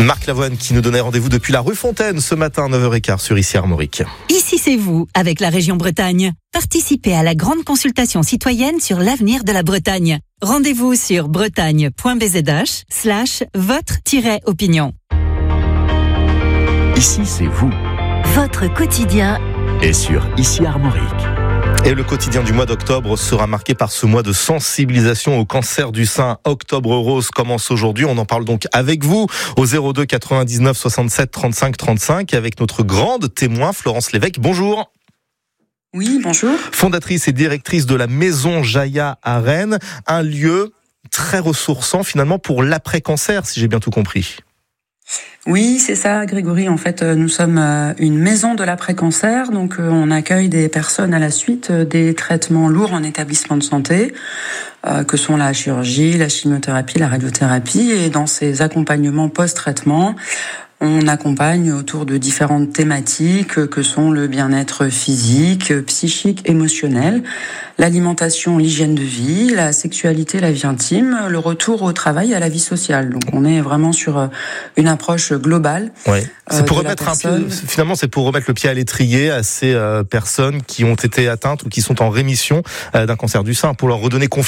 Marc Lavoine qui nous donnait rendez-vous depuis la rue Fontaine ce matin à 9h15 sur Ici Armorique. Ici c'est vous, avec la région Bretagne. Participez à la grande consultation citoyenne sur l'avenir de la Bretagne. Rendez-vous sur bretagne.bzh/votre-opinion. Ici c'est vous. Votre quotidien Et sur Ici Armorique. Et le quotidien du mois d'octobre sera marqué par ce mois de sensibilisation au cancer du sein. Octobre Rose commence aujourd'hui. On en parle donc avec vous au 02 99 67 35 35 avec notre grande témoin Florence Lévesque. Bonjour. Oui, bonjour. Fondatrice et directrice de la Maison Jaya à Rennes, un lieu très ressourçant finalement pour l'après-cancer, si j'ai bien tout compris. Oui, c'est ça, Grégory. En fait, nous sommes une maison de l'après-cancer. Donc, on accueille des personnes à la suite des traitements lourds en établissement de santé, que sont la chirurgie, la chimiothérapie, la radiothérapie. Et dans ces accompagnements post-traitement, on accompagne autour de différentes thématiques que sont le bien-être physique, psychique, émotionnel, l'alimentation, l'hygiène de vie, la sexualité, la vie intime, le retour au travail et à la vie sociale. Donc on est vraiment sur une approche globale. Ouais. C'est pour remettre finalement, c'est pour remettre le pied à l'étrier à ces personnes qui ont été atteintes ou qui sont en rémission d'un cancer du sein, pour leur redonner confiance